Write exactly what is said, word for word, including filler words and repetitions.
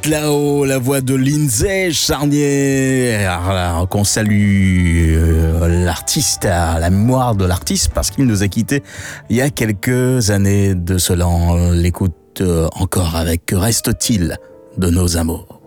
là-haut, la voix de Lindsay Charnier. Alors, qu'on salue euh, l'artiste, à la mémoire de l'artiste, parce qu'il nous a quittés il y a quelques années de cela. On l'écoute euh, encore avec Que reste-t-il de nos amours?